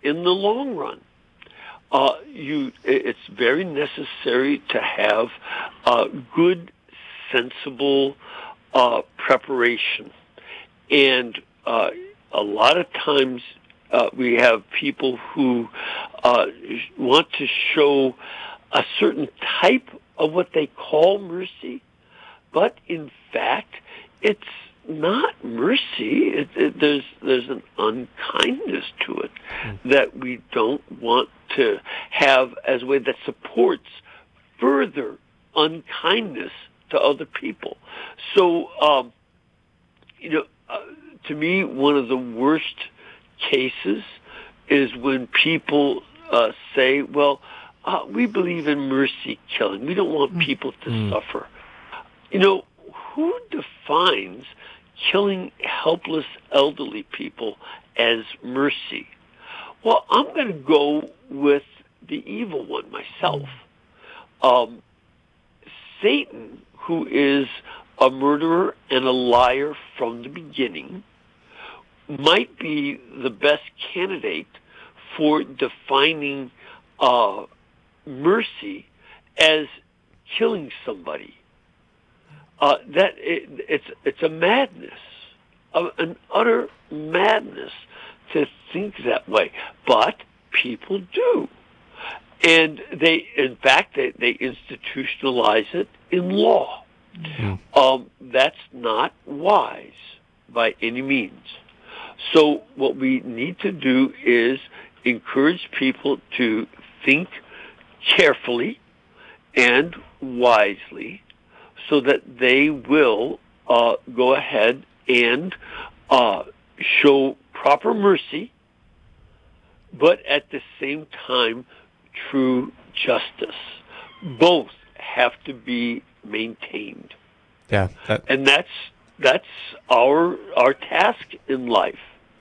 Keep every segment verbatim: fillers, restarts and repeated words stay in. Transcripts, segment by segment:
in the long run. Uh, you, it's very necessary to have uh, good, sensible uh, preparation. And uh, a lot of times uh, we have people who uh, want to show a certain type of what they call mercy, but in fact, it's not mercy. It, it, there's there's an unkindness to it mm. that we don't want to have as a way that supports further unkindness to other people. So, um, you know, uh, to me, one of the worst cases is when people uh, say, "Well, uh, we believe in mercy killing. We don't want people to mm. suffer." You know, who defines killing helpless elderly people as mercy? Well, I'm going to go with the evil one myself. Um, Satan, who is a murderer and a liar from the beginning, might be the best candidate for defining uh, mercy as killing somebody. Uh, that it, it's it's a madness, uh, an utter madness to think that way. But people do, and they, in fact, they, they institutionalize it in law. Mm-hmm. Um, that's not wise by any means. So what we need to do is encourage people to think carefully and wisely, so that they will uh, go ahead and uh, show proper mercy, but at the same time, true justice. Both have to be maintained. Yeah, that... and that's that's our our task in life.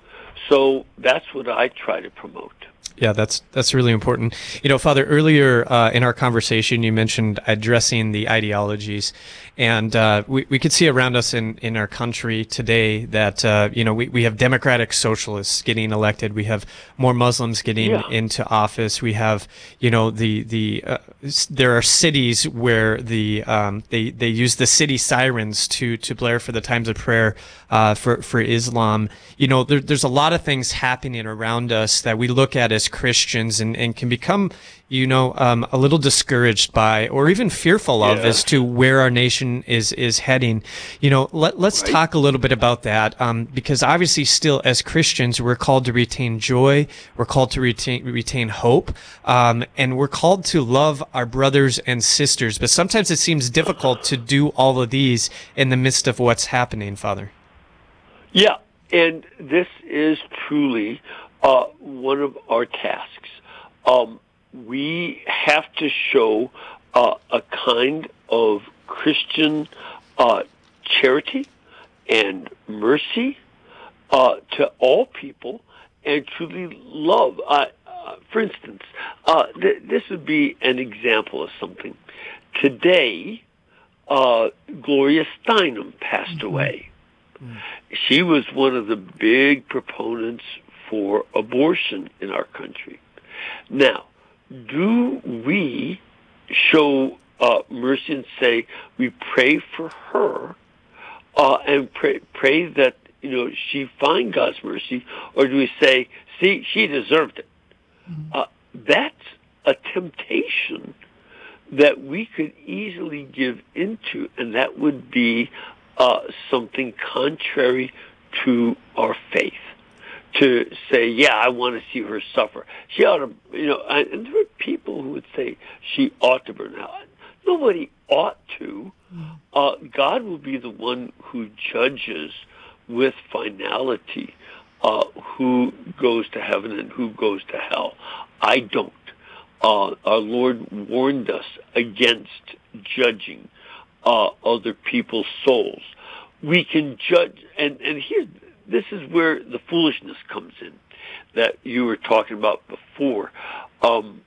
So that's what I try to promote. Yeah, that's that's really important. You know, Father, earlier uh, in our conversation, you mentioned addressing the ideologies, and uh, we we could see around us in, in our country today that uh, you know we, we have democratic socialists getting elected, we have more Muslims getting yeah. into office, we have you know the the uh, there are cities where the um, they they use the city sirens to to blare for the times of prayer uh, for for Islam. You know, there, there's a lot of things happening around us that we look at as Christians and, and can become, you know, um, a little discouraged by or even fearful of yeah. as to where our nation is is heading. You know, let, let's right. talk a little bit about that um, because obviously still as Christians, we're called to retain joy, we're called to retain, retain hope, um, and we're called to love our brothers and sisters. But sometimes it seems difficult to do all of these in the midst of what's happening, Father. Yeah, and this is truly Uh, one of our tasks. Um, we have to show uh, a kind of Christian uh, charity and mercy uh, to all people and truly love. Uh, uh, for instance, uh, th- this would be an example of something. Today, uh, Gloria Steinem passed mm-hmm. away. Mm-hmm. She was one of the big proponents for abortion in our country. Now, do we show uh, mercy and say we pray for her uh, and pray, pray that you know she find God's mercy, or do we say, see, she deserved it? Mm-hmm. Uh, that's a temptation that we could easily give into, and that would be uh, something contrary to our faith. To say, yeah, I want to see her suffer. She ought to, you know, and there are people who would say she ought to burn out. Nobody ought to. Uh, God will be the one who judges with finality uh, who goes to heaven and who goes to hell. I don't. Uh, our Lord warned us against judging uh, other people's souls. We can judge, and, and here, this is where the foolishness comes in that you were talking about before. Um,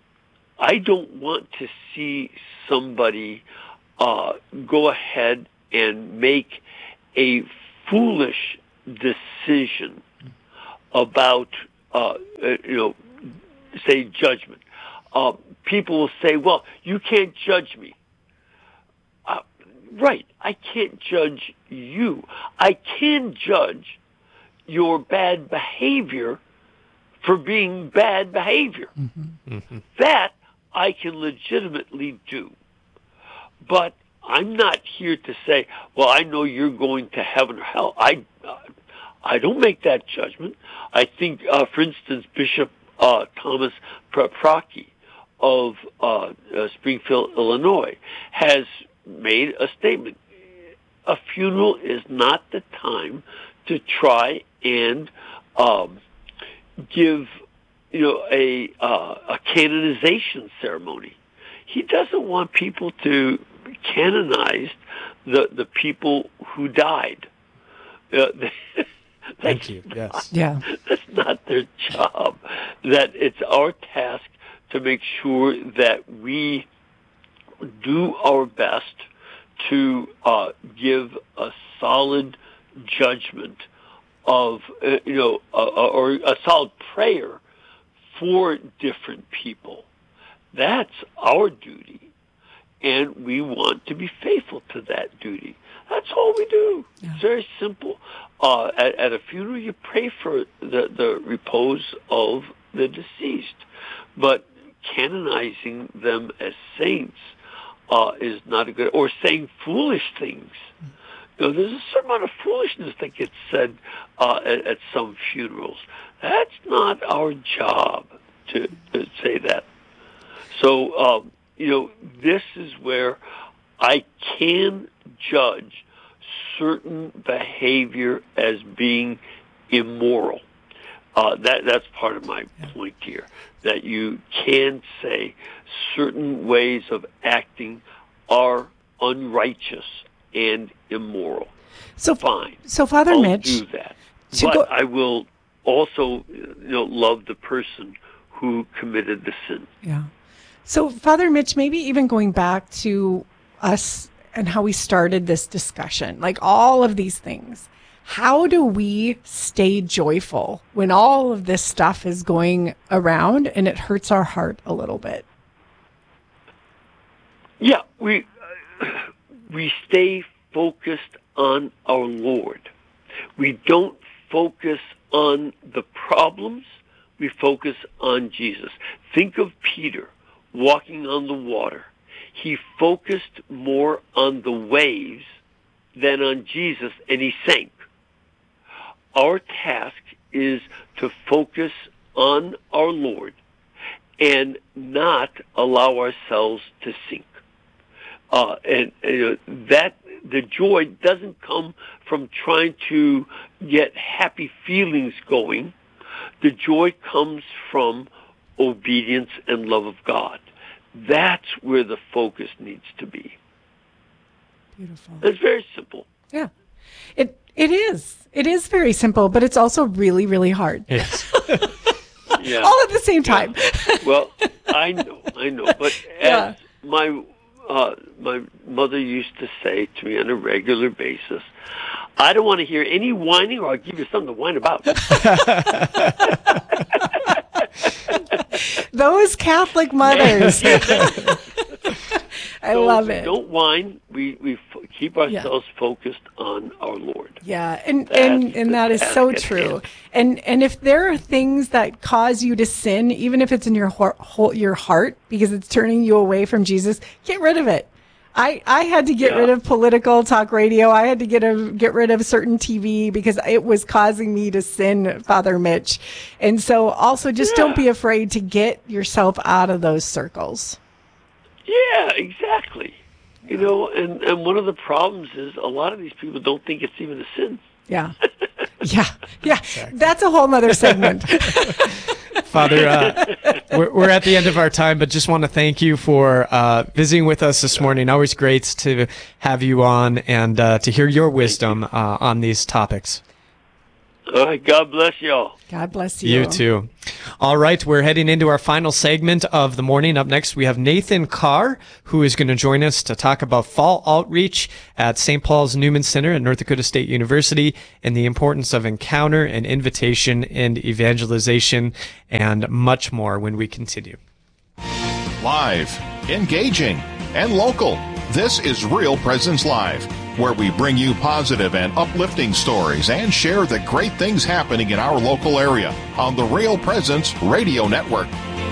I don't want to see somebody uh, go ahead and make a foolish decision about, uh, you know, say judgment. Uh, people will say, well, you can't judge me. Uh, right, I can't judge you. I can judge your bad behavior for being bad behavior. Mm-hmm. Mm-hmm. That I can legitimately do. But I'm not here to say, well, I know you're going to heaven or hell. I, uh, I don't make that judgment. I think, uh, for instance, Bishop uh, Thomas Procky of uh, uh, Springfield, Illinois, has made a statement. A funeral is not the time to try and um, give, you know, a uh, a canonization ceremony. He doesn't want people to canonize the the people who died. Uh, Thank you. Yes. Not, yeah. That's not their job. That it's our task to make sure that we do our best to uh, give a solid judgment of, uh, you know, uh, or a solid prayer for different people. That's our duty, and we want to be faithful to that duty. That's all we do. Yeah. It's very simple. Uh, at, at a funeral, you pray for the, the repose of the deceased, but canonizing them as saints uh, is not a good, or saying foolish things. You know, there's a certain amount of foolishness that gets said uh, at, at some funerals. That's not our job to, to say that. So, um, you know, this is where I can judge certain behavior as being immoral. Uh, that that's part of my point here, that you can say certain ways of acting are unrighteous and immoral. So fine. So Father I'll Mitch, do that. But go- I will also, you know, love the person who committed the sin. Yeah. So Father Mitch, maybe even going back to us and how we started this discussion, like all of these things. How do we stay joyful when all of this stuff is going around and it hurts our heart a little bit? Yeah, we uh, we stay focused on our Lord. We don't focus on the problems. We focus on Jesus. Think of Peter walking on the water. He focused more on the waves than on Jesus, and he sank. Our task is to focus on our Lord and not allow ourselves to sink. Uh, and uh, that the joy doesn't come from trying to get happy feelings going. The joy comes from obedience and love of God. That's where the focus needs to be. Beautiful. It's very simple. Yeah. It it is. It is very simple, but it's also really, really hard. Yes. Yeah. All at the same time. Yeah. Well, I know, I know. But Yeah. as my uh, my mother used to say to me on a regular basis, I don't want to hear any whining, or I'll give you something to whine about. Those Catholic mothers. I So love we it. Don't whine. We we f- keep ourselves yeah. focused on our Lord. Yeah, and That's and, and that is so task at true. hand. And and if there are things that cause you to sin, even if it's in your heart, your heart, because it's turning you away from Jesus, get rid of it. I, I had to get Yeah. rid of political talk radio. I had to get a, get rid of certain T V because it was causing me to sin, Father Mitch. And so also just Yeah. don't be afraid to get yourself out of those circles. Yeah, exactly. You know, and, and one of the problems is a lot of these people don't think it's even a sin. Yeah. Yeah. Yeah. That's a whole nother segment. Father, uh, we're, we're at the end of our time, but just want to thank you for uh, visiting with us this morning. Always great to have you on and uh, to hear your wisdom uh, on these topics. All right. God bless y'all. God bless you. You too. All right. We're heading into our final segment of the morning. Up next, we have Nathan Carr, who is going to join us to talk about fall outreach at Saint Paul's Newman Center at North Dakota State University and the importance of encounter and invitation and evangelization and much more when we continue. Live, engaging, and local. This is Real Presence Live, where we bring you positive and uplifting stories and share the great things happening in our local area on the Real Presence Radio Network.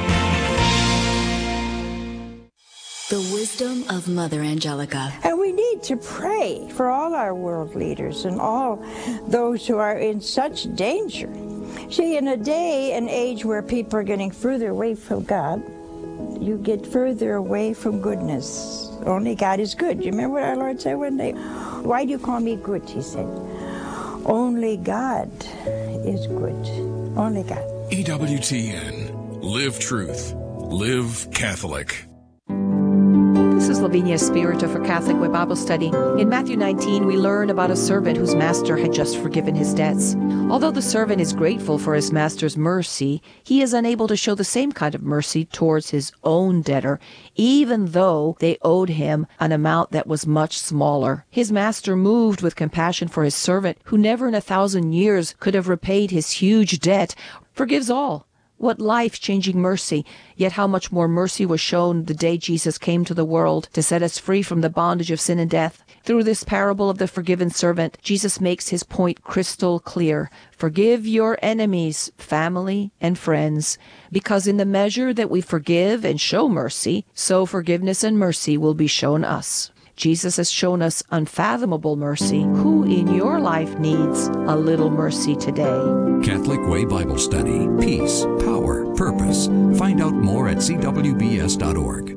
The wisdom of Mother Angelica. And we need to pray for all our world leaders and all those who are in such danger. See, in a day and age where people are getting further away from God, you get further away from goodness. Only God is good. You remember what our Lord said one day? Why do you call me good, he said. Only God is good. Only God. E W T N. Live truth. Live Catholic. This is Lavinia Spirito for Catholic Way Bible Study. In Matthew nineteen, we learn about a servant whose master had just forgiven his debts. Although the servant is grateful for his master's mercy, he is unable to show the same kind of mercy towards his own debtor, even though they owed him an amount that was much smaller. His master, moved with compassion for his servant, who never in a thousand years could have repaid his huge debt, forgives all. What life-changing mercy, yet how much more mercy was shown the day Jesus came to the world to set us free from the bondage of sin and death. Through this parable of the forgiven servant, Jesus makes his point crystal clear. Forgive your enemies, family and friends, because in the measure that we forgive and show mercy, so forgiveness and mercy will be shown us. Jesus has shown us unfathomable mercy. Who in your life needs a little mercy today? Catholic Way Bible Study. Peace, power, purpose. Find out more at c w b s dot org.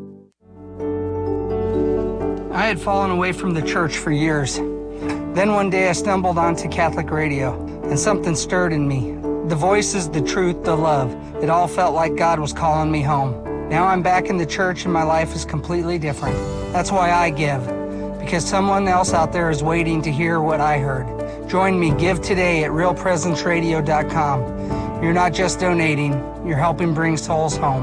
I had fallen away from the church for years. Then one day I stumbled onto Catholic radio, and something stirred in me. The voices, the truth, the love. It all felt like God was calling me home. Now I'm back in the church and my life is completely different. That's why I give, because someone else out there is waiting to hear what I heard. Join me, give today at real presence radio dot com. You're not just donating, you're helping bring souls home.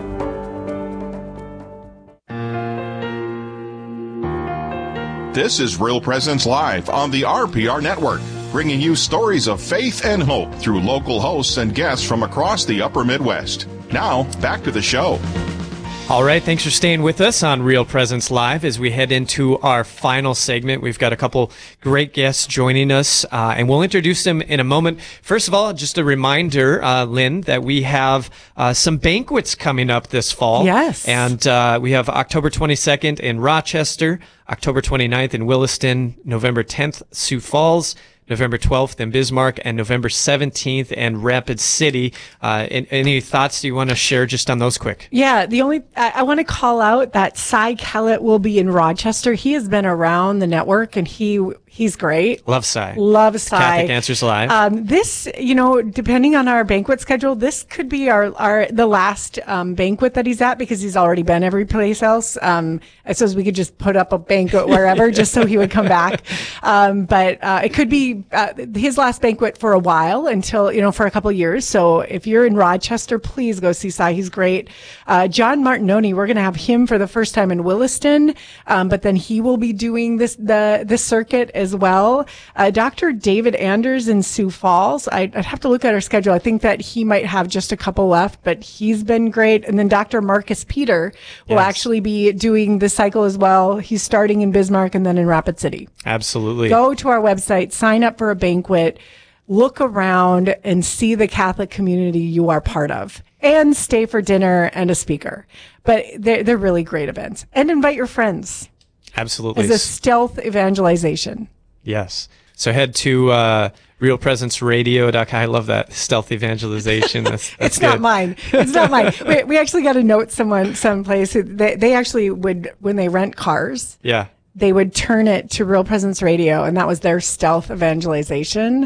This is Real Presence Live on the R P R Network, bringing you stories of faith and hope through local hosts and guests from across the upper Midwest. Now, back to the show. All right, thanks for staying with us on Real Presence Live as we head into our final segment. We've got a couple great guests joining us, uh, and we'll introduce them in a moment. First of all, just a reminder, uh, Lynn, that we have uh, some banquets coming up this fall. Yes. And uh, we have October twenty-second in Rochester, October twenty-ninth in Williston, November tenth, Sioux Falls, November twelfth in Bismarck, and November seventeenth in Rapid City. Uh, any thoughts do you want to share just on those quick? Yeah, the only, I, I want to call out that Cy Kellett will be in Rochester. He has been around the network and he, he's great. Love Cy. Love Cy. Catholic Answers Live. Um, this, you know, depending on our banquet schedule, this could be our, our, the last, um, banquet that he's at because he's already been every place else. Um, I suppose we could just put up a banquet wherever just so he would come back. Um, but, uh, it could be Uh, his last banquet for a while until, you know, for a couple of years. So if you're in Rochester, please go see Cy. He's great. Uh, John Martinoni, we're going to have him for the first time in Williston. Um, but then he will be doing this, the, the circuit as well. Uh, Doctor David Anders in Sioux Falls. I'd, I'd have to look at our schedule. I think that he might have just a couple left, but he's been great. And then Doctor Marcus Peter will Yes. actually be doing the cycle as well. He's starting in Bismarck and then in Rapid City. Absolutely. Go to our website, sign up for a banquet, look around and see the Catholic community you are part of, and stay for dinner and a speaker. But they're, they're really great events. And invite your friends Absolutely. as a stealth evangelization. Yes. So head to uh, real presence radio dot com. I love that stealth evangelization. That's, that's It's not good. mine. It's not mine. We, we actually got a note someone someplace. who- They, they actually would, when they rent cars, Yeah. they would turn it to Real Presence Radio, and that was their stealth evangelization.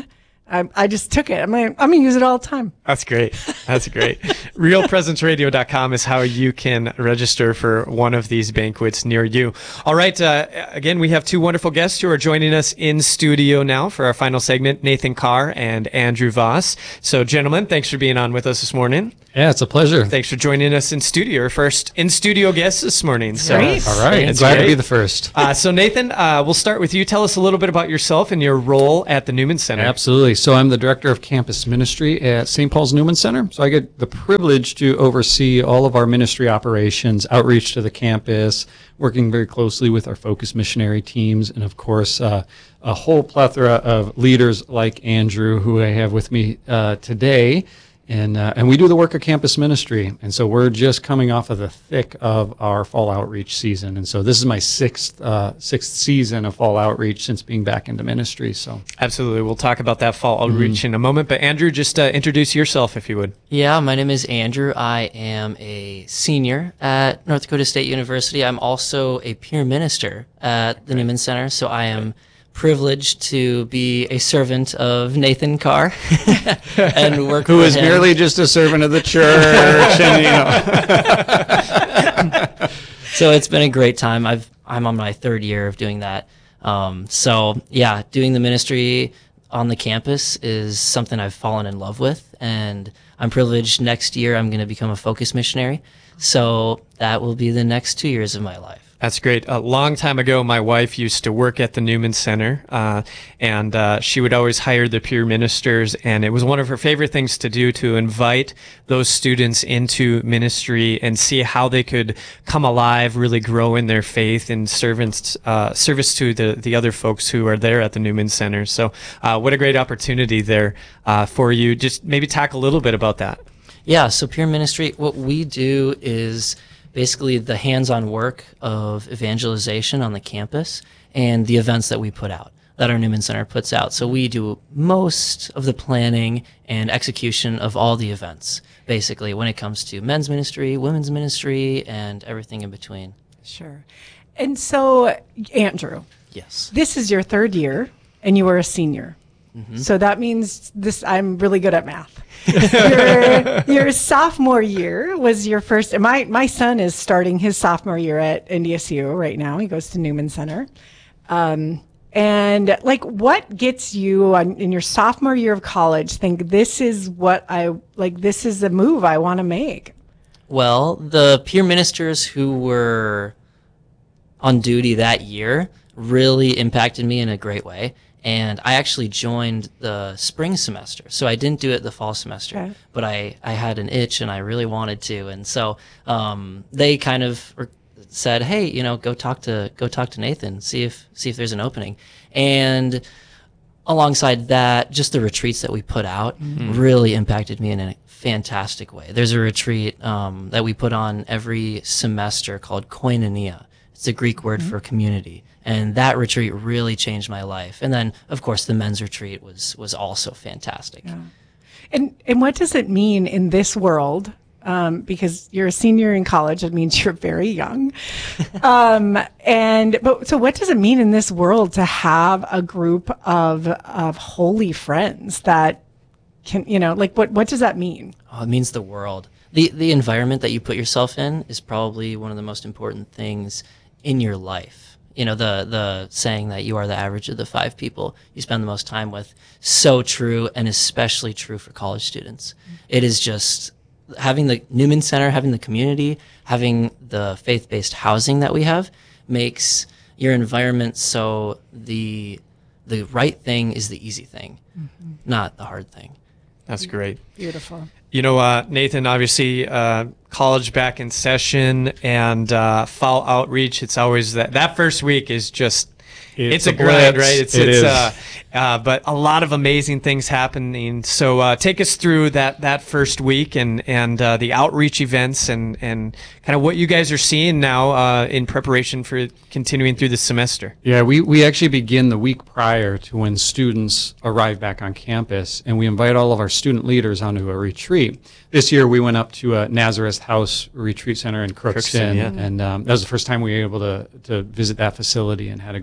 I, I just took it. I'm gonna, I'm gonna use it all the time. That's great. That's great. real presence radio dot com is how you can register for one of these banquets near you. All right. Uh, again, we have two wonderful guests who are joining us in studio now for our final segment, Nathan Carr and Andrew Voss. So, gentlemen, thanks for being on with us this morning. Yeah, it's a pleasure. Thanks for joining us in studio. Our first in-studio guest this morning. So, Great. All right. It's Glad great. to be the first. Uh, so, Nathan, uh, we'll start with you. Tell us a little bit about yourself and your role at the Newman Center. Absolutely. So I'm the director of campus ministry at Saint Paul's Newman Center. So I get the privilege to oversee all of our ministry operations, outreach to the campus, working very closely with our focus missionary teams, and of course, uh, a whole plethora of leaders like Andrew, who I have with me uh, today. And uh, and we do the work of campus ministry. And so we're just coming off of the thick of our fall outreach season. And so this is my sixth uh, sixth season of fall outreach since being back into ministry. So Absolutely. We'll talk about that fall outreach mm-hmm. in a moment. But Andrew, just uh, introduce yourself if you would. Yeah, my name is Andrew. I am a senior at North Dakota State University. I'm also a peer minister at the right. Newman Center. So I am privileged to be a servant of Nathan Carr and work who for is him. merely just a servant of the church. And, you know. So it's been a great time. I've I'm on my third year of doing that. Um, so yeah, doing the ministry on the campus is something I've fallen in love with, and I'm privileged. Next year I'm going to become a focus missionary. So that will be the next two years of my life. That's great. A long time ago, my wife used to work at the Newman Center, uh, and uh, she would always hire the peer ministers, and it was one of her favorite things to do, to invite those students into ministry and see how they could come alive, really grow in their faith and servants, uh, service to the, the other folks who are there at the Newman Center. So uh, what a great opportunity there uh, for you. Just maybe talk a little bit about that. Yeah, so peer ministry, what we do is basically the hands-on work of evangelization on the campus and the events that we put out, that our Newman Center puts out. So we do most of the planning and execution of all the events, basically, when it comes to men's ministry, women's ministry, and everything in between. Sure. And so, Andrew. Yes. This is your third year, and you were a senior. Mm-hmm. So that means this. I'm really good at math. your, your sophomore year was your first. My my son is starting his sophomore year at N D S U right now. He goes to Newman Center, um, and like, what gets you on, in your sophomore year of college? Think this is what I like. This is the move I want to make. Well, the peer ministers who were on duty that year really impacted me in a great way. And I actually joined the spring semester. So I didn't do it the fall semester, okay. but I, I had an itch and I really wanted to. And so, um, they kind of said, hey, you know, go talk to, go talk to Nathan, see if, see if there's an opening. And alongside that, just the retreats that we put out mm-hmm. really impacted me in a fantastic way. There's a retreat, um, that we put on every semester called Koinonia. It's a Greek word mm-hmm. for community. And that retreat really changed my life. And then, of course, the men's retreat was was also fantastic. Yeah. And and what does it mean in this world? Um, because you're a senior in college, it means you're very young. um, and but so, what does it mean in this world to have a group of of holy friends that can, you know, like what what does that mean? Oh, it means the world. the The environment that you put yourself in is probably one of the most important things in your life. You know, the the saying that you are the average of the five people you spend the most time with, so true, and especially true for college students. Mm-hmm. It is just having the Newman Center, having the community, having the faith-based housing that we have makes your environment so the the right thing is the easy thing, mm-hmm. not the hard thing. That's great. Beautiful. You know, uh, Nathan, obviously, uh, college back in session and uh, fall outreach. It's always that that first week is just it's, it's a, a grind, right? It's it it's is. Uh, uh, but a lot of amazing things happening. So uh, take us through that that first week and and uh, the outreach events and and kind of what you guys are seeing now uh, in preparation for continuing through the semester. Yeah, we we actually begin the week prior to when students arrive back on campus, and we invite all of our student leaders onto a retreat. This year we went up to a Nazareth House Retreat Center in Crookston, Crookston yeah. and um, that was the first time we were able to to visit that facility and had a great time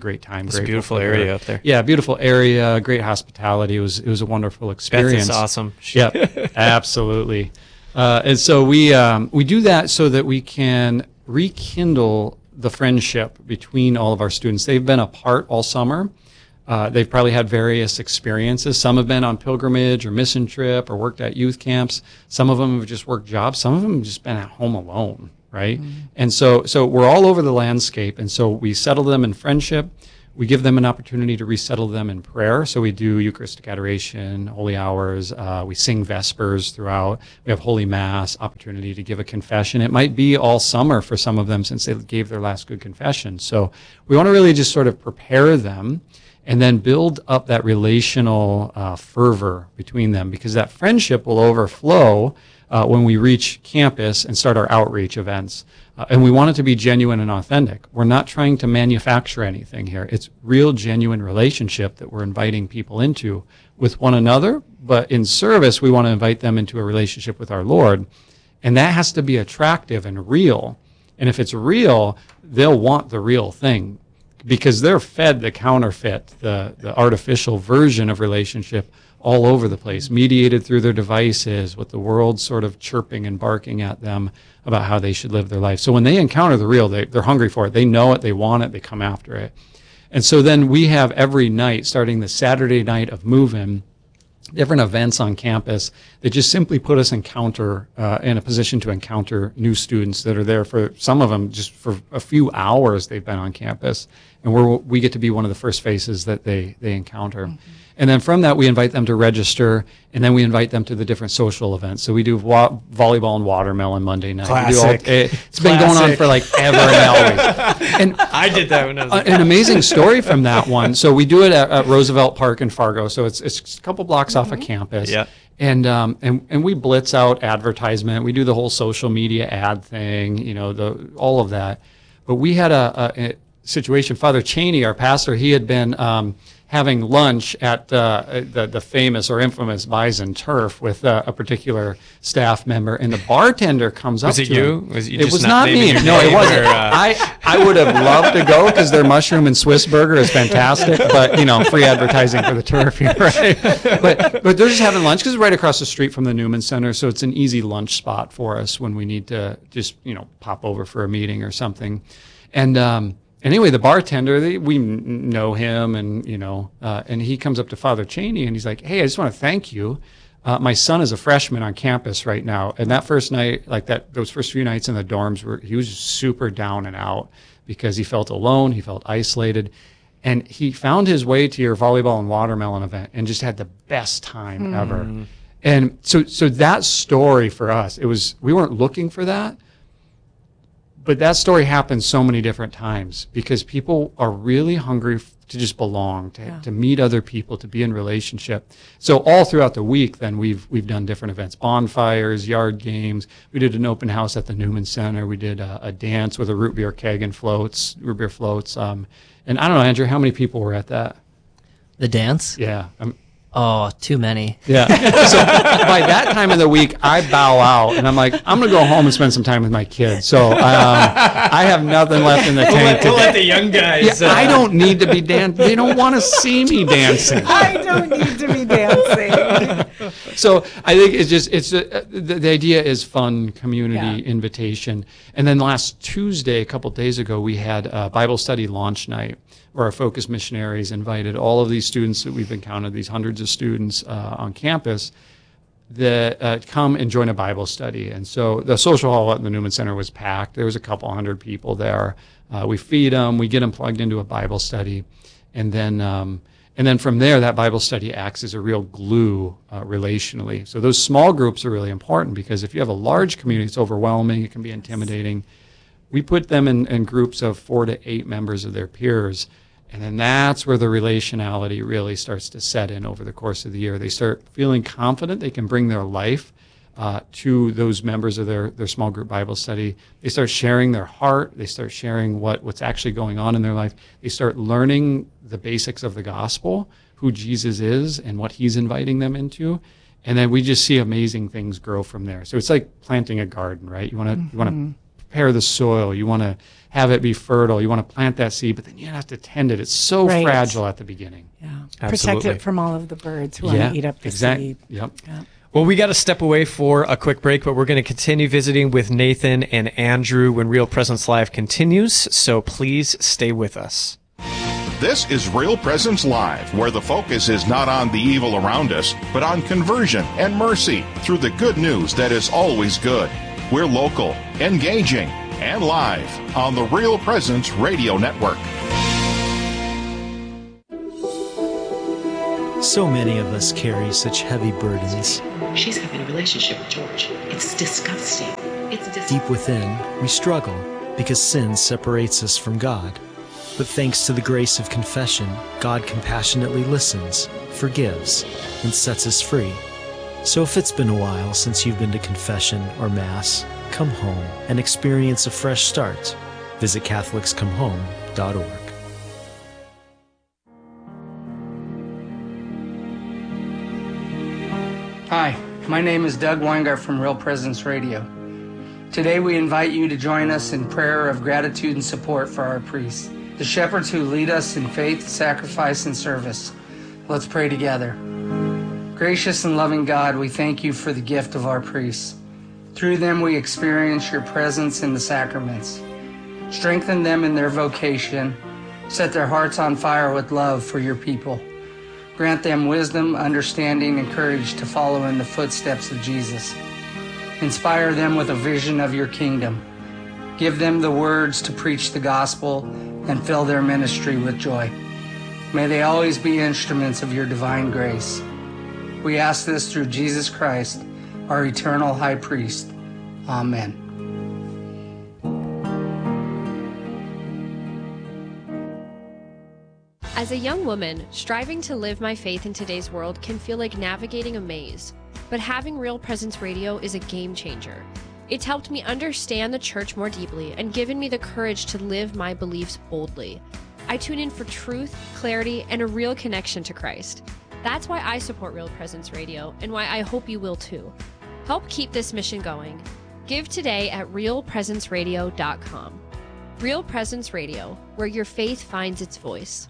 I'm It's a grateful beautiful for area her. up there. Yeah, beautiful area, great hospitality. It was it was a wonderful experience. Beth is awesome. Yeah, absolutely. Uh, and so we um, we do that so that we can rekindle the friendship between all of our students. They've been apart all summer. Uh, they've probably had various experiences. Some have been on pilgrimage or mission trip or worked at youth camps. Some of them have just worked jobs. Some of them have just been at home alone, right? Mm-hmm. And so, so we're all over the landscape. And so we settle them in friendship. We give them an opportunity to resettle them in prayer. So we do Eucharistic adoration, holy hours. Uh, we sing Vespers throughout. We have Holy Mass, opportunity to give a confession. It might be all summer for some of them since they gave their last good confession. So we want to really just sort of prepare them and then build up that relational uh, fervor between them, because that friendship will overflow uh, when we reach campus and start our outreach events. Uh, and we want it to be genuine and authentic. We're not trying to manufacture anything here. It's real, genuine relationship that we're inviting people into with one another, but in service, we want to invite them into a relationship with our Lord. And that has to be attractive and real. And if it's real, they'll want the real thing, because they're fed the counterfeit, the, the artificial version of relationship all over the place, mediated through their devices, with the world sort of chirping and barking at them about how they should live their life. So when they encounter the real, they, they're hungry for it. They know it, they want it, they come after it. And so then we have every night, starting the Saturday night of Move-In, different events on campus that just simply put us encounter uh, in a position to encounter new students that are there for, some of them just for a few hours they've been on campus, and we're, we get to be one of the first faces that they, they encounter. Mm-hmm. And then from that, we invite them to register, and then we invite them to the different social events. So we do wa- volleyball and watermelon Monday night. Classic. We do all, it, it's Classic. been going on for like ever and always. And I did that when I was a uh, an amazing story from that one. So we do it at, at Roosevelt Park in Fargo. So it's it's a couple blocks mm-hmm. off of campus. Yeah. And um and and we blitz out advertisement. We do the whole social media ad thing. You know, the all of that. But we had a, a, a situation. Father Cheney, our pastor, he had been um, having lunch at uh, the the famous or infamous Bison Turf with uh, a particular staff member, and the bartender comes up was it to you? him. Was you it just was not not me. your No, it name wasn't. or, uh... I I would have loved to go because their mushroom and Swiss burger is fantastic, but you know, free advertising for the turf here, right? But but they're just having lunch because it's right across the street from the Newman Center, so it's an easy lunch spot for us when we need to just you know pop over for a meeting or something, and. um Anyway, the bartender, they, we know him, and you know, uh, and he comes up to Father Cheney, and he's like, "Hey, I just want to thank you. Uh, my son is a freshman on campus right now, and that first night, like that, those first few nights in the dorms, were he was super down and out because he felt alone, he felt isolated, and he found his way to your volleyball and watermelon event, and just had the best time mm. ever. And so, so that story for us, it was we weren't looking for that. But that story happens so many different times because people are really hungry f- to just belong, to, yeah. to meet other people, to be in relationship. So all throughout the week, then we've we've done different events, bonfires, yard games. We did an open house at the Newman Center. We did a, a dance with a root beer keg and floats, root beer floats. Um, and I don't know, Andrew, how many people were at that? The dance? Yeah. Um, Oh, too many. Yeah. So by that time of the week, I bow out, and I'm like, I'm going to go home and spend some time with my kids. So um, I have nothing left in the we'll tank. Let, we'll let the young guys. Yeah, uh... I don't need to be dancing. They don't want to see me dancing. I don't need to be dancing. So I think it's just, it's uh, the, the idea is fun, community, yeah. invitation. And then last Tuesday, a couple days ago, we had a Bible study launch night, where our Focus missionaries invited all of these students that we've encountered, these hundreds of students uh, on campus, that uh, come and join a Bible study. And so the social hall at the Newman Center was packed. There was a couple hundred people there. Uh, we feed them, we get them plugged into a Bible study, and then um, and then from there, that Bible study acts as a real glue uh, relationally. So those small groups are really important because if you have a large community, it's overwhelming, it can be intimidating. We put them in, in groups of four to eight members of their peers. And then that's where the relationality really starts to set in over the course of the year. They start feeling confident they can bring their life uh, to those members of their, their small group Bible study. They start sharing their heart. They start sharing what, what's actually going on in their life. They start learning the basics of the gospel, who Jesus is and what he's inviting them into. And then we just see amazing things grow from there. So it's like planting a garden, right? You want to mm-hmm. you want to prepare the soil. You want to have it be fertile. You want to plant that seed, but then you have to tend it. It's so Right. fragile at the beginning. Yeah. Absolutely. Protect it from all of the birds who Yeah, want to eat up the exact- seed. Yep. Yeah. Well, we got to step away for a quick break, but we're going to continue visiting with Nathan and Andrew when Real Presence Live continues, so please stay with us. This is Real Presence Live, where the focus is not on the evil around us, but on conversion and mercy through the good news that is always good. We're local, engaging, and live on the Real Presence Radio Network. So many of us carry such heavy burdens. She's having a relationship with George. It's disgusting. It's dis- Deep within, we struggle because sin separates us from God. But thanks to the grace of confession, God compassionately listens, forgives, and sets us free. So if it's been a while since you've been to confession or Mass, come home and experience a fresh start. Visit Catholics Come Home dot org. Hi, my name is Doug Weingart from Real Presence Radio. Today we invite you to join us in prayer of gratitude and support for our priests, the shepherds who lead us in faith, sacrifice, and service. Let's pray together. Gracious and loving God, we thank you for the gift of our priests. Through them we experience your presence in the sacraments. Strengthen them in their vocation. Set their hearts on fire with love for your people. Grant them wisdom, understanding, and courage to follow in the footsteps of Jesus. Inspire them with a vision of your kingdom. Give them the words to preach the gospel and fill their ministry with joy. May they always be instruments of your divine grace. We ask this through Jesus Christ, our eternal high priest. Amen. As a young woman, striving to live my faith in today's world can feel like navigating a maze, but having Real Presence Radio is a game changer. It's helped me understand the church more deeply and given me the courage to live my beliefs boldly. I tune in for truth, clarity, and a real connection to Christ. That's why I support Real Presence Radio and why I hope you will too. Help keep this mission going. Give today at real presence radio dot com. Real Presence Radio, where your faith finds its voice.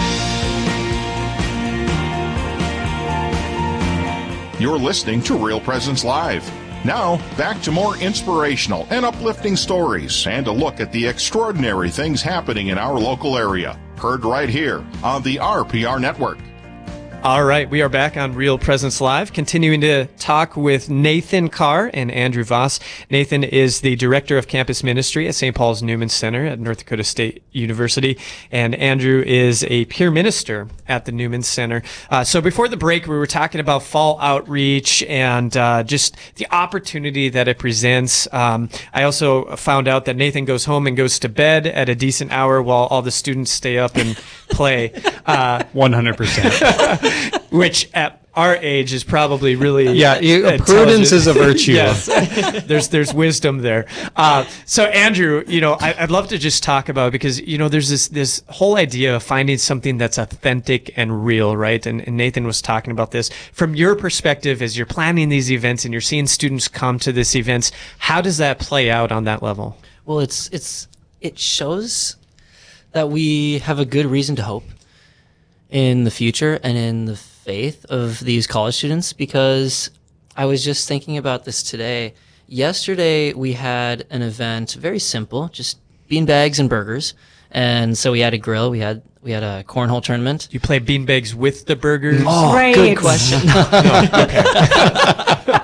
You're listening to Real Presence Live. Now, back to more inspirational and uplifting stories and a look at the extraordinary things happening in our local area. Heard right here on the R P R Network. All right, we are back on Real Presence Live, continuing to talk with Nathan Carr and Andrew Voss. Nathan is the Director of Campus Ministry at Saint Paul's Newman Center at North Dakota State University, and Andrew is a peer minister at the Newman Center. Uh, so before the break, we were talking about fall outreach and uh, just the opportunity that it presents. Um, I also found out that Nathan goes home and goes to bed at a decent hour while all the students stay up and play. Uh, one hundred percent. Which at our age is probably really yeah. You, prudence is a virtue. Yes, there's there's wisdom there. Uh, so Andrew, you know, I, I'd love to just talk about, because you know there's this this whole idea of finding something that's authentic and real, right? And, and Nathan was talking about this from your perspective as you're planning these events and you're seeing students come to these events. How does that play out on that level? Well, it's it's it shows that we have a good reason to hope in the future and in the faith of these college students, because I was just thinking about this today. Yesterday we had an event, very simple, just beanbags and burgers. And so we had a grill, we had we had a cornhole tournament. You play beanbags with the burgers? Oh, right. Good question. No, okay.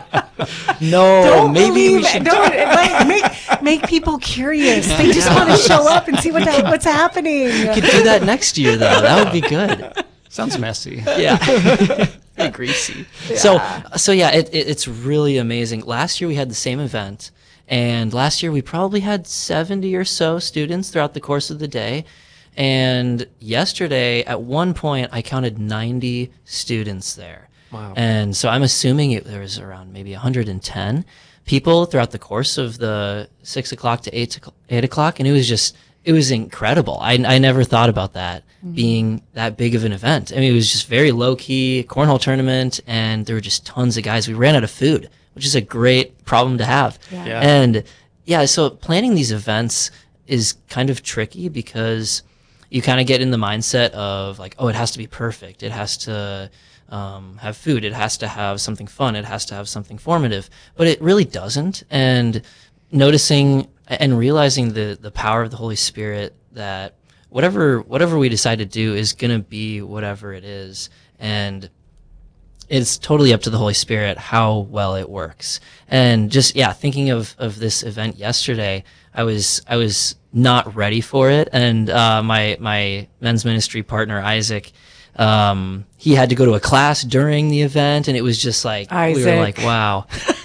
No, Don't maybe believe we should. it. Don't like, make make people curious. They just want to show up and see what the, what's happening. We could do that next year, though. That would be good. Sounds messy. Yeah. Very greasy. Yeah. So, so yeah, it, it, it's really amazing. Last year we had the same event, and last year we probably had seventy or so students throughout the course of the day. And yesterday, at one point, I counted ninety students there. Wow. And so I'm assuming it, there was around maybe one hundred ten people throughout the course of the six o'clock to eight, eight o'clock. And it was just, it was incredible. I, I never thought about that mm-hmm. being that big of an event. I mean, it was just very low key cornhole tournament, and there were just tons of guys. We ran out of food, which is a great problem to have. Yeah. Yeah. And yeah, so planning these events is kind of tricky because you kind of get in the mindset of like, oh, it has to be perfect. It has to um, have food. It has to have something fun. It has to have something formative. But it really doesn't. And noticing and realizing the, the power of the Holy Spirit that whatever whatever we decide to do is going to be whatever it is. And it's totally up to the Holy Spirit how well it works. And just, yeah, thinking of, of this event yesterday, I was I was not ready for it. And uh, my my men's ministry partner, Isaac, um, he had to go to a class during the event. And it was just like, Isaac. we were like, wow.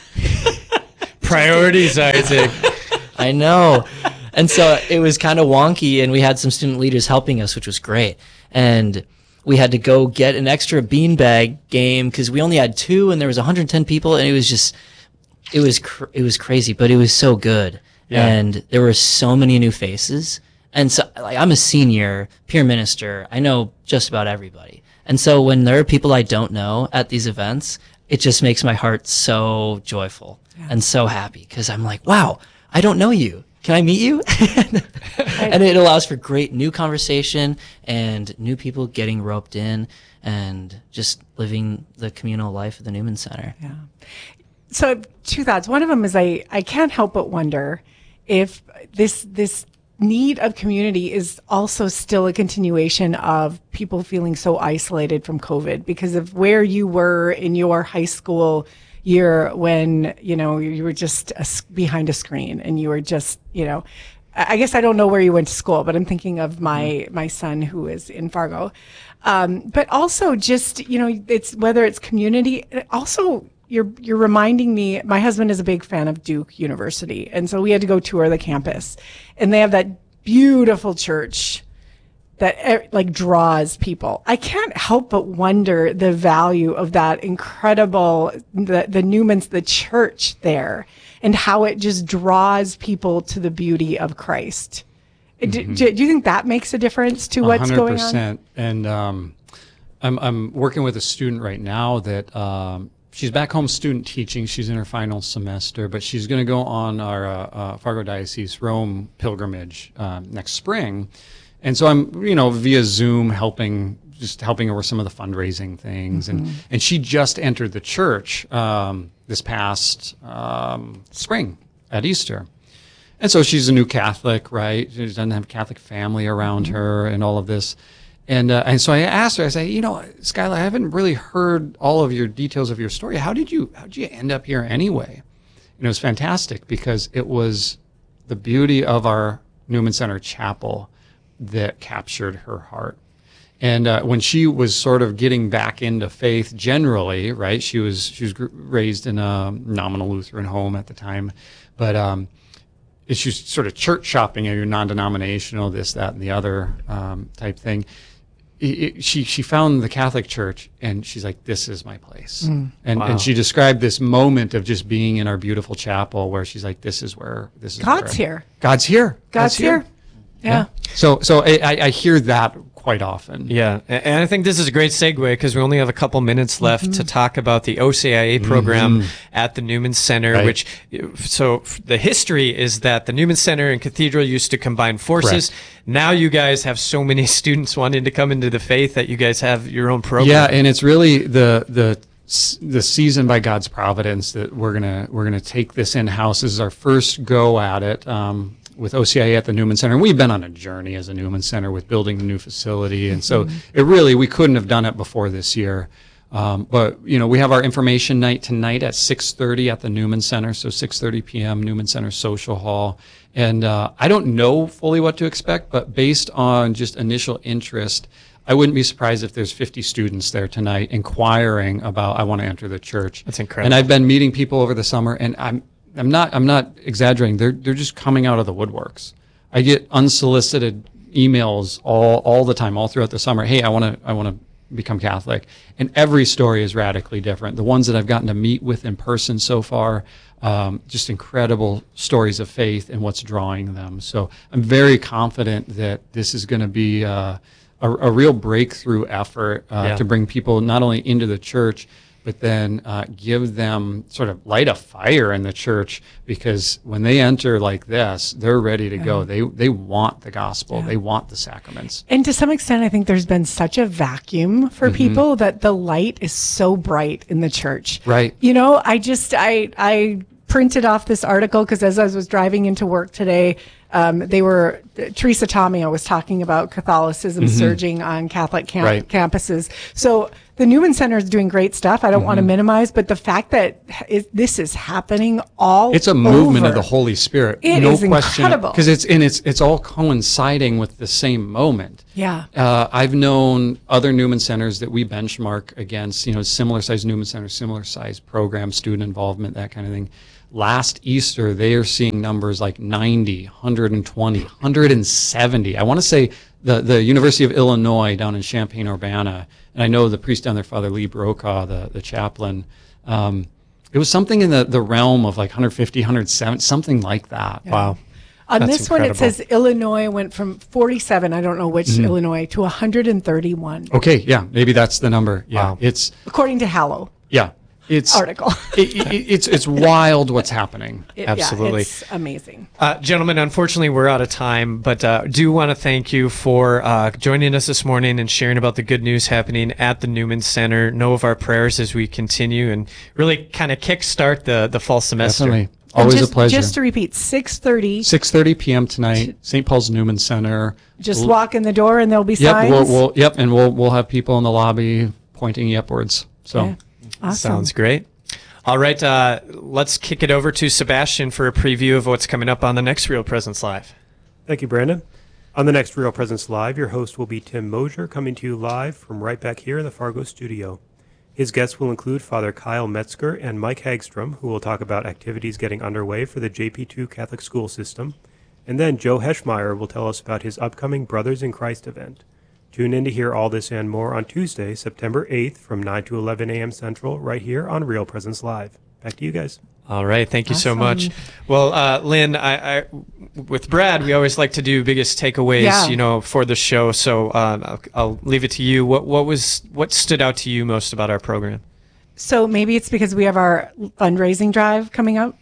Priorities, Isaac. I know. And so it was kind of wonky, and we had some student leaders helping us, which was great. And we had to go get an extra beanbag game because we only had two, and there was one hundred ten people, and it was just, it was, cr- it was crazy, but it was so good. Yeah. And there were so many new faces. And so, like, I'm a senior peer minister. I know just about everybody. And so when there are people I don't know at these events, it just makes my heart so joyful yeah. and so happy because I'm like, wow, I don't know you. Can I meet you? And it allows for great new conversation and new people getting roped in and just living the communal life of the Newman Center. Yeah. So two thoughts. One of them is I, I can't help but wonder if this this need of community is also still a continuation of people feeling so isolated from COVID because of where you were in your high school year when, you know, you were just a, behind a screen and you were just, you know, I guess I don't know where you went to school, but I'm thinking of my, mm-hmm. my son who is in Fargo. Um, but also just, you know, it's whether it's community, also you're, you're reminding me, my husband is a big fan of Duke University. And so we had to go tour the campus and they have that beautiful church that like draws people. I can't help but wonder the value of that incredible, the, the Newmans, the church there, and how it just draws people to the beauty of Christ. Mm-hmm. Do, do you think that makes a difference to what's going on? one hundred percent. And um, I'm, I'm working with a student right now that um, she's back home student teaching. She's in her final semester, but she's going to go on our uh, uh, Fargo Diocese Rome pilgrimage um, next spring. And so I'm, you know, via Zoom helping, just helping her with some of the fundraising things. Mm-hmm. And, and she just entered the church um, this past um, spring at Easter. And so she's a new Catholic, right? She doesn't have a Catholic family around mm-hmm. her and all of this. And uh, and so I asked her, I say, you know, Skylar, I haven't really heard all of your details of your story. How did you, how did you end up here anyway? And it was fantastic because it was the beauty of our Newman Center Chapel that captured her heart. And uh, when she was sort of getting back into faith generally, right, she was she was raised in a nominal Lutheran home at the time, but um, she was sort of church shopping, you know, non-denominational, this, that, and the other um, type thing. It, it, she she found the Catholic Church, and she's like, this is my place. Mm. And wow. and she described this moment of just being in our beautiful chapel where she's like, this is where, this is God's where here. God's here. God's, God's here. here. Yeah. yeah. So so I, I hear that quite often. Yeah. And I think this is a great segue because we only have a couple minutes left mm-hmm. to talk about the O C I A program mm-hmm. at the Newman Center, right. which, so the history is that the Newman Center and Cathedral used to combine forces. Correct. Now you guys have so many students wanting to come into the faith that you guys have your own program. Yeah. And it's really the, the, the season by God's providence that we're going to, we're going to take this in-house. This is our first go at it. Um, with O C I A at the Newman Center. And we've been on a journey as a Newman Center with building the new facility. And so mm-hmm. it really, we couldn't have done it before this year. Um, but, you know, we have our information night tonight at six thirty at the Newman Center. So six thirty p.m. Newman Center Social Hall. And uh, I don't know fully what to expect, but based on just initial interest, I wouldn't be surprised if there's fifty students there tonight inquiring about, I want to enter the church. That's incredible. And I've been meeting people over the summer, and I'm I'm not I'm not exaggerating. They're they're just coming out of the woodworks. I get unsolicited emails all all the time, all throughout the summer. Hey, I want to I want to become Catholic. And every story is radically different. The ones that I've gotten to meet with in person so far, um, just incredible stories of faith and what's drawing them. So I'm very confident that this is going to be uh, a, a real breakthrough effort uh, yeah. to bring people not only into the church, but then uh, give them sort of light a fire in the church, because when they enter like this, they're ready to yeah. go. They they want the gospel. Yeah. They want the sacraments. And to some extent, I think there's been such a vacuum for mm-hmm. people that the light is so bright in the church. Right. You know, I just, I, I printed off this article because as I was driving into work today, Um, they were, Teresa Tomeo was talking about Catholicism mm-hmm. surging on Catholic camp- right. campuses. So the Newman Center is doing great stuff. I don't mm-hmm. want to minimize, but the fact that it, this is happening all It's a movement over. of the Holy Spirit. It no is question, incredible. Because it's, and it's, it's all coinciding with the same moment. Yeah. Uh, I've known other Newman Centers that we benchmark against, you know, similar size Newman Centers, similar size programs, student involvement, that kind of thing. Last Easter, they are seeing numbers like ninety, one hundred twenty, one hundred seventy. I want to say the, the University of Illinois down in Champaign-Urbana, and I know the priest down there, Father Lee Brokaw, the, the chaplain, um, it was something in the, the realm of like one hundred fifty, one hundred seventy, something like that. Yeah. Wow. On That's this incredible. one, it says Illinois went from forty-seven, I don't know which mm-hmm. Illinois, to one hundred thirty-one. Okay, yeah, maybe that's the number. Yeah, wow. It's according to Hallow. Yeah. It's article. it, it, it's it's wild what's happening. It, Absolutely, yeah, it's amazing. Uh, gentlemen, unfortunately, we're out of time, but uh, do want to thank you for uh, joining us this morning and sharing about the good news happening at the Newman Center. Know of our prayers as we continue and really kind of kickstart the the fall semester. Definitely. Always just, a pleasure. Just to repeat, six thirty. six thirty p.m. tonight, Saint Paul's Newman Center. Just we'll, walk in the door and there'll be yep, signs? We'll, we'll, yep, and we'll we'll have people in the lobby pointing you upwards. So, okay. Awesome. Sounds great. All right, uh, let's kick it over to Sebastian for a preview of what's coming up on the next Real Presence Live. Thank you, Brandon. On the next Real Presence Live, your host will be Tim Mosier, coming to you live from right back here in the Fargo studio. His guests will include Father Kyle Metzger and Mike Hagstrom, who will talk about activities getting underway for the J P two Catholic school system. And then Joe Heschmeyer will tell us about his upcoming Brothers in Christ event. Tune in to hear all this and more on Tuesday, September eighth from nine to eleven a.m. Central, right here on Real Presence Live. Back to you guys. All right. Thank you awesome. so much. Well, uh, Lynn, I, I, with Brad, we always like to do biggest takeaways, yeah. you know, for the show. So um, I'll, I'll leave it to you. What, what was, what stood out to you most about our program? So maybe it's because we have our fundraising drive coming up,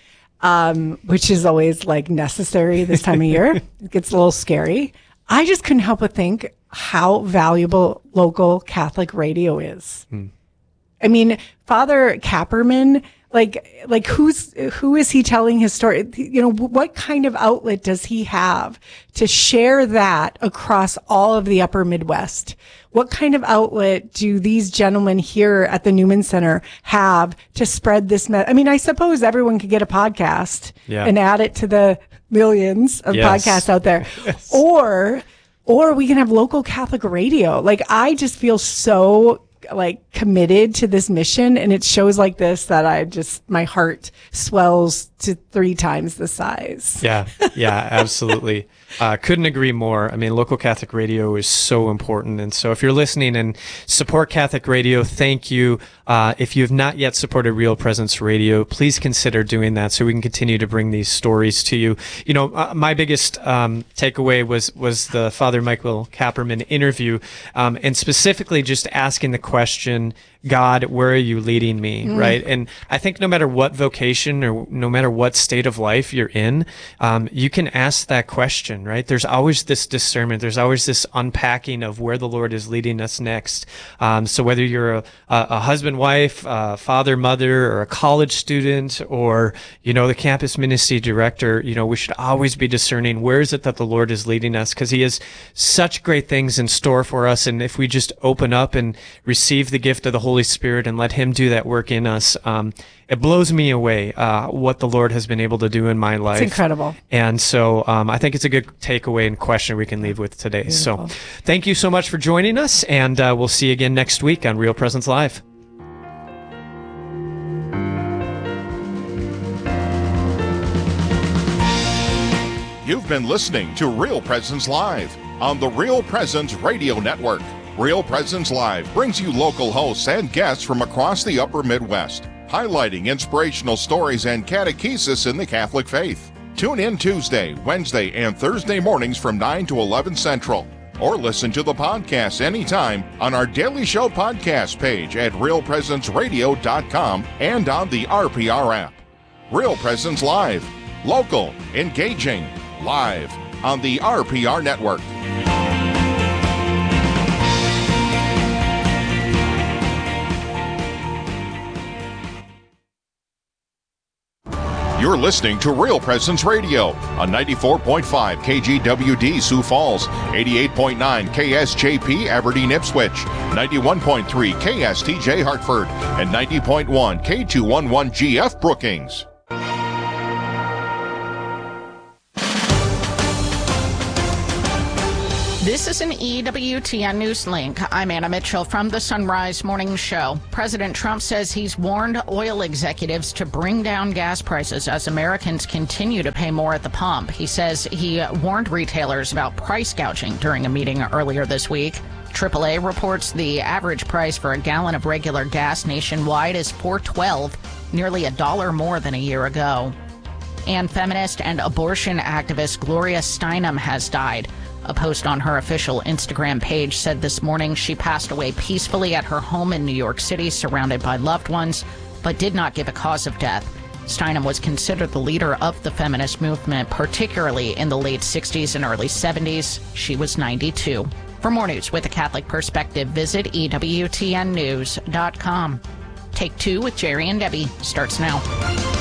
um, which is always like necessary this time of year. It gets a little scary. I just couldn't help but think how valuable local Catholic radio is. Hmm. I mean, Father Kapperman, like, like who's, who is he telling his story? You know, what kind of outlet does he have to share that across all of the upper Midwest? What kind of outlet do these gentlemen here at the Newman Center have to spread this? Me- I mean, I suppose everyone could get a podcast yeah. and add it to the millions of yes. podcasts out there. Yes. Or, or we can have local Catholic radio. Like, I just feel so like committed to this mission, and it's shows like this that I just, my heart swells to three times the size. Yeah. Yeah, absolutely. Uh, couldn't agree more. I mean, local Catholic radio is so important. And so if you're listening and support Catholic radio, thank you. Uh, if you have not yet supported Real Presence Radio, please consider doing that so we can continue to bring these stories to you. You know, uh, my biggest um, takeaway was, was the Father Michael Kapperman interview, um, and specifically just asking the question, God, where are you leading me? Mm. Right. And I think no matter what vocation or no matter what state of life you're in, um, you can ask that question, right? There's always this discernment. There's always this unpacking of where the Lord is leading us next. Um, so whether you're a, a husband, wife, a father, mother, or a college student, or, you know, the campus ministry director, you know, we should always be discerning where is it that the Lord is leading us, because he has such great things in store for us. And if we just open up and receive the gift of the Holy Holy Spirit and let him do that work in us, um, it blows me away uh, what the Lord has been able to do in my life. It's incredible. And so um, I think it's a good takeaway and question we can leave with today. Beautiful. So thank you so much for joining us, and uh, we'll see you again next week on Real Presence Live. You've been listening to Real Presence Live on the Real Presence Radio Network. Real Presence Live brings you local hosts and guests from across the upper Midwest, highlighting inspirational stories and catechesis in the Catholic faith. Tune in Tuesday, Wednesday, and Thursday mornings from nine to eleven Central. or listen to the podcast anytime on our Daily Show podcast page at real presence radio dot com and on the R P R app. Real Presence Live. Local, engaging, live on the R P R Network. You're listening to Real Presence Radio on ninety-four point five K G W D Sioux Falls, eighty-eight point nine K S J P Aberdeen Ipswich, ninety-one point three K S T J Hartford, and ninety point one K two eleven G F Brookings. This is an E W T N News Link. I'm Anna Mitchell from the Sunrise Morning Show. President Trump says he's warned oil executives to bring down gas prices as Americans continue to pay more at the pump. He says he warned retailers about price gouging during a meeting earlier this week. triple A reports the average price for a gallon of regular gas nationwide is four dollars and twelve cents, nearly a dollar more than a year ago. And feminist and abortion activist Gloria Steinem has died. A post on her official Instagram page said this morning she passed away peacefully at her home in New York City, surrounded by loved ones, but did not give a cause of death. Steinem was considered the leader of the feminist movement, particularly in the late sixties and early seventies. She was ninety-two. For more news with a Catholic perspective, visit E W T N news dot com. Take Two with Jerry and Debbie starts now.